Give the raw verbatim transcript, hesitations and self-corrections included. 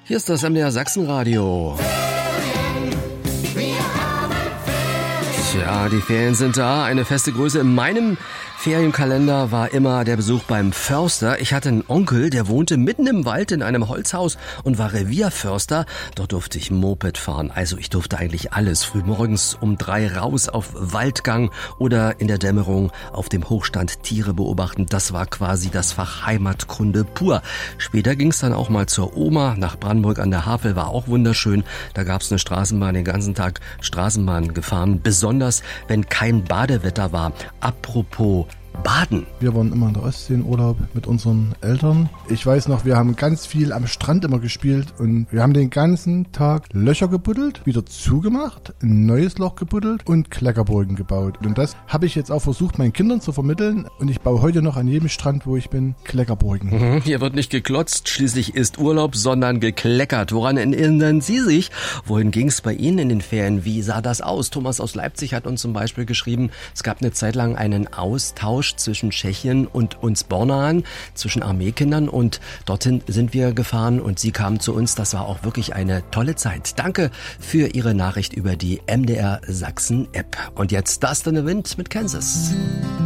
Hier ist das M D R Sachsenradio. Tja, die Ferien sind da. Eine feste Größe in meinem Ferienkalender war immer der Besuch beim Förster. Ich hatte einen Onkel, der wohnte mitten im Wald in einem Holzhaus und war Revierförster. Dort durfte ich Moped fahren. Also ich durfte eigentlich alles. Frühmorgens um drei raus auf Waldgang oder in der Dämmerung auf dem Hochstand Tiere beobachten. Das war quasi das Fach Heimatkunde pur. Später ging es dann auch mal zur Oma nach Brandenburg an der Havel. War auch wunderschön. Da gab es eine Straßenbahn, den ganzen Tag Straßenbahn gefahren. Besonders, wenn kein Badewetter war. Apropos Baden. Wir waren immer in der Ostsee in Urlaub mit unseren Eltern. Ich weiß noch, wir haben ganz viel am Strand immer gespielt und wir haben den ganzen Tag Löcher gebuddelt, wieder zugemacht, ein neues Loch gebuddelt und Kleckerburgen gebaut. Und das habe ich jetzt auch versucht, meinen Kindern zu vermitteln und ich baue heute noch an jedem Strand, wo ich bin, Kleckerburgen. Mhm, hier wird nicht geklotzt, schließlich ist Urlaub, sondern gekleckert. Woran erinnern Sie sich? Wohin ging es bei Ihnen in den Ferien? Wie sah das aus? Thomas aus Leipzig hat uns zum Beispiel geschrieben, es gab eine Zeit lang einen Austausch zwischen Tschechien und uns Bornahn, zwischen Armeekindern, und dorthin sind wir gefahren und sie kamen zu uns. Das war auch wirklich eine tolle Zeit. Danke für Ihre Nachricht über die M D R Sachsen App. Und jetzt Dust in the Wind mit Kansas.